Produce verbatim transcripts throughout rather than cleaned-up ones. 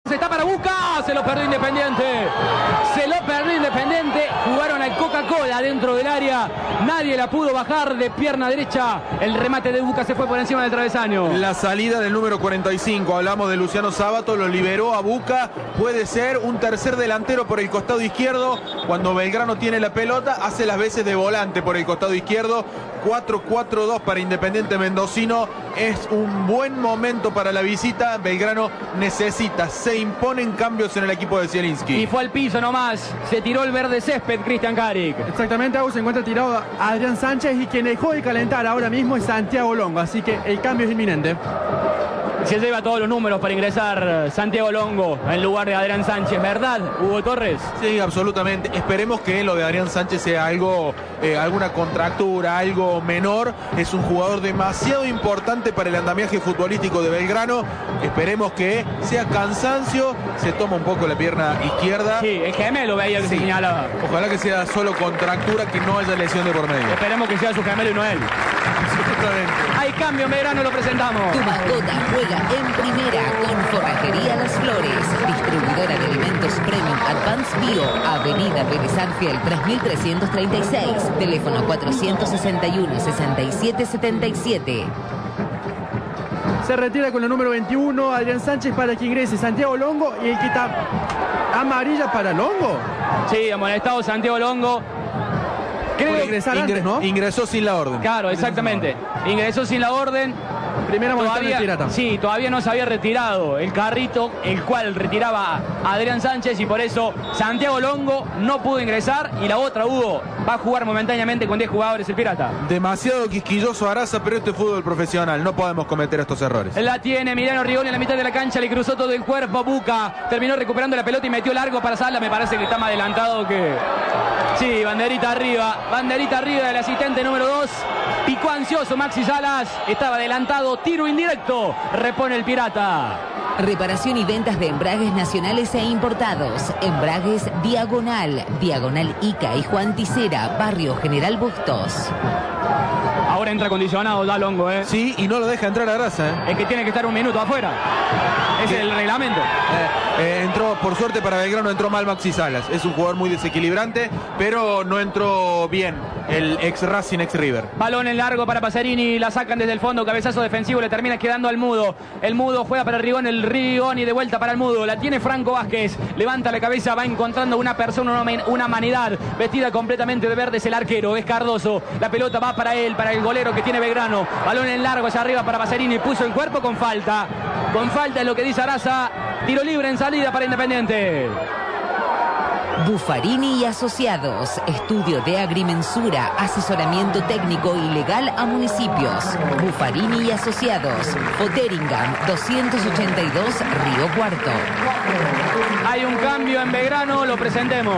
Está para Buca, se lo perdió Independiente. Se lo perdió Independiente. Jugaron al Coca-Cola dentro del área. Nadie la pudo bajar de pierna derecha. El remate de Buca se fue por encima del travesaño. La salida del número cuarenta y cinco. Hablamos de Luciano Sábato. Lo liberó a Buca. Puede ser un tercer delantero por el costado izquierdo. Cuando Belgrano tiene la pelota, hace las veces de volante por el costado izquierdo. cuatro cuatro dos para Independiente Mendocino. Es un buen momento para la visita. Belgrano necesita, se imponen cambios en el equipo de Zielinski. Y fue al piso nomás. Se tiró el verde césped, Cristian Caric. Exactamente, Agus, se encuentra tirado Adrián Sánchez y quien dejó de calentar ahora mismo es Santiago Longo. Así que el cambio es inminente. Se lleva todos los números para ingresar Santiago Longo en lugar de Adrián Sánchez, ¿verdad, Hugo Torres? Sí, absolutamente. Esperemos que lo de Adrián Sánchez sea algo, eh, alguna contractura, algo menor. Es un jugador demasiado importante para el andamiaje futbolístico de Belgrano. Esperemos que sea cansancio, se toma un poco la pierna izquierda. Sí, el gemelo veía que sí. se señalaba. Ojalá que sea solo contractura, que no haya lesión de por medio. Esperemos que sea su gemelo y no él. Absolutamente. Hay cambio en Belgrano, lo presentamos. Tu mascota juega en primera con Forrajería Las Flores, distribuidora de alimentos Premium Advance Bio, Avenida Vélez Arfiel tres mil trescientos treinta y seis, teléfono cuatrocientos sesenta y uno, sesenta y siete setenta y siete. Se retira con el número veintiuno Adrián Sánchez para que ingrese Santiago Longo y el que está amarilla para Longo. Sí, amonestado Santiago Longo. Creo que Ingresó, ingresar antes, ¿no? Ingresó sin la orden. Claro, exactamente. Ingresó sin la orden. Primera molestia Todavía, del Pirata. sí, todavía no se había retirado el carrito, el cual retiraba a Adrián Sánchez, y por eso Santiago Longo no pudo ingresar. Y la otra, Hugo, va a jugar momentáneamente con diez jugadores el Pirata. Demasiado quisquilloso Araza, pero este es fútbol profesional. No podemos cometer estos errores. La tiene Emiliano Rigoni en la mitad de la cancha, le cruzó todo el cuerpo. Buca terminó recuperando la pelota y metió largo para Sala. Me parece que está más adelantado que... Sí, banderita arriba, banderita arriba del asistente número dos. Picó ansioso Maxi Salas, estaba adelantado, tiro indirecto, repone el Pirata. Reparación y ventas de embragues nacionales e importados. Embragues Diagonal, Diagonal Ica y Juan Ticera, Barrio General Bustos. Ahora entra acondicionado ya Longo, ¿eh? Sí, y no lo deja entrar a Araza, ¿eh? Es que tiene que estar un minuto afuera. Es el reglamento. Eh, eh, entró, por suerte para Belgrano, entró mal Maxi Salas. Es un jugador muy desequilibrante, pero no entró bien el ex Racing, ex River. Balón en largo para Pacerini, la sacan desde el fondo, cabezazo defensivo, le termina quedando al Mudo. El Mudo juega para Rigón, el Rigoni de vuelta para el Mudo. La tiene Franco Vázquez, levanta la cabeza, va encontrando una persona, una, una humanidad, vestida completamente de verde, es el arquero, es Cardoso. La pelota va para él, para el golero que tiene Belgrano. Balón en largo hacia arriba para Pacerini, puso el cuerpo con falta. Con falta es lo que dice Araza. Tiro libre en salida para Independiente. Buffarini y Asociados, estudio de agrimensura, asesoramiento técnico y legal a municipios. Buffarini y Asociados, Oteringham doscientos ochenta y dos, Río Cuarto. Hay un cambio en Belgrano, lo presentemos.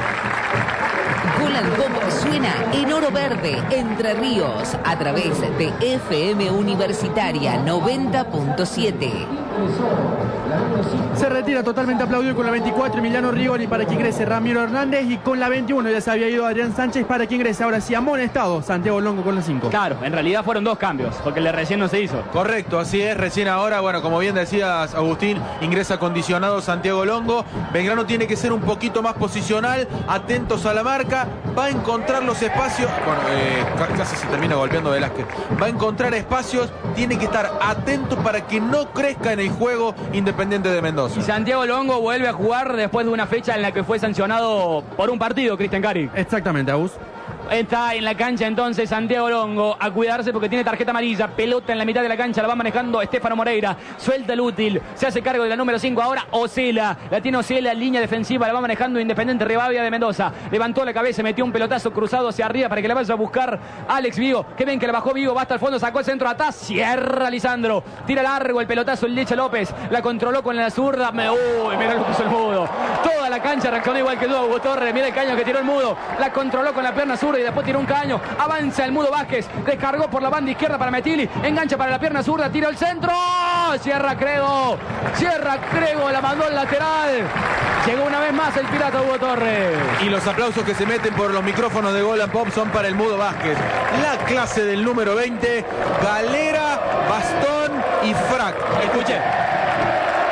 Golan Pop suena en Oro Verde, Entre Ríos, a través de F M Universitaria noventa punto siete. Se retira totalmente aplaudido con la veinticuatro Emiliano Rigoni para que ingrese Ramiro Hernández, y con la veintiuno ya se había ido Adrián Sánchez para que ingrese ahora sí amonestado Santiago Longo con la cinco. Claro, en realidad fueron dos cambios, porque el de recién no se hizo. Correcto, así es, recién ahora, bueno, como bien decías, Agustín, ingresa condicionado Santiago Longo. Belgrano tiene que ser un poquito más posicional, atentos a la marca, va a encontrar los espacios, bueno, eh, casi se termina golpeando Velázquez, va a encontrar espacios, tiene que estar atento para que no crezca en el juego Independiente de Mendoza. Y Santiago Longo vuelve a jugar después de una fecha en la que fue sancionado por un partido, Cristian Cari. Exactamente, Agus. Está en la cancha entonces Santiago Longo, a cuidarse porque tiene tarjeta amarilla. Pelota en la mitad de la cancha, la va manejando Estefano Moreira. Suelta el útil, se hace cargo de la número cinco ahora Ocela. La tiene Ocela en línea defensiva, la va manejando Independiente Rivadavia de Mendoza. Levantó la cabeza, metió un pelotazo cruzado hacia arriba para que la vaya a buscar Alex Vigo. Que ven que la bajó Vigo, va hasta el fondo, sacó el centro atrás, cierra Lisandro. Tira largo el pelotazo el Leche López, la controló con la zurda. Me, uy, mira lo que hizo el Mudo. Toda la cancha reaccionó igual que yo, Hugo Torres. Mira el caño que tiró el Mudo, la controló con la pierna zurda y después tiró un caño. Avanza el Mudo Vázquez, descargó por la banda izquierda para Metilli, engancha para la pierna zurda, tira el centro, cierra Crego, cierra Crego, la mandó al lateral. Llegó una vez más el Pirata Hugo Torres. Y los aplausos que se meten por los micrófonos de Golan Pop son para el Mudo Vázquez. La clase del número veinte, galera, bastón y frac. Escuché.